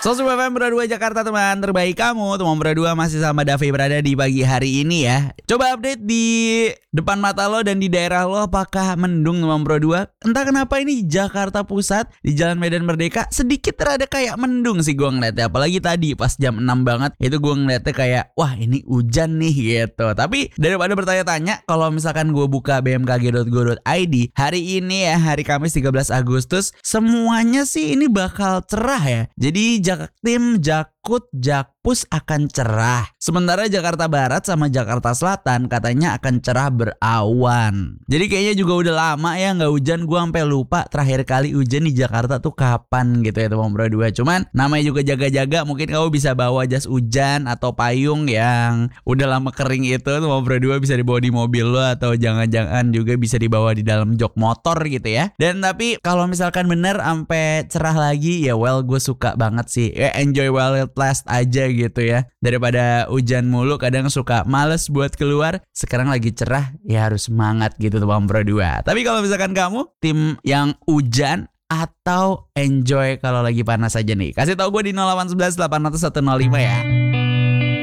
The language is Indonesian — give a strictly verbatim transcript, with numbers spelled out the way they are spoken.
Sosum F M Berdua Jakarta, teman terbaik kamu. Teman Berdua masih sama Davi berada di pagi hari ini ya. Coba update di depan mata lo dan di daerah lo, apakah mendung teman Berdua? Entah kenapa ini Jakarta Pusat di Jalan Medan Merdeka sedikit terada kayak mendung sih gue ngeliatnya. Apalagi tadi pas jam enam banget itu gue ngeliatnya kayak wah ini hujan nih gitu. Tapi daripada bertanya-tanya, kalau misalkan gue buka b m k g dot go dot i d hari ini ya, hari Kamis tiga belas Agustus, semuanya sih ini bakal cerah ya. Jadi Jaktim, Jakut, Jakpus akan cerah. Sementara Jakarta Barat sama Jakarta Selatan katanya akan cerah berawan. Jadi kayaknya juga udah lama ya nggak hujan. Gue sampai lupa terakhir kali hujan di Jakarta tuh kapan gitu ya teman berdua. Cuman namanya juga jaga-jaga, mungkin kamu bisa bawa jas hujan atau payung yang udah lama kering itu teman berdua, bisa dibawa di mobil lo atau jangan-jangan juga bisa dibawa di dalam jok motor gitu ya. Dan tapi kalau misalkan bener sampai cerah lagi ya well, gue suka banget sih. Ya enjoy while it last aja gitu ya. Daripada hujan mulu kadang suka males buat keluar. Sekarang lagi cerah ya harus semangat gitu teman berdua. Tapi kalau misalkan kamu tim yang hujan atau enjoy kalau lagi panas aja nih, kasih tahu gue di nol delapan satu satu delapan nol satu nol lima ya.